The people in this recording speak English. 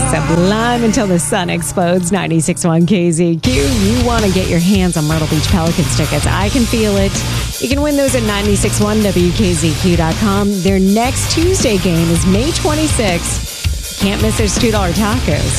Sublime until the sun explodes. 96.1 KZQ. You want to get your hands on Myrtle Beach Pelicans tickets. I can feel it. You can win those at 961WKZQ.com. Their next Tuesday game is May 26th. Can't miss their $2 tacos.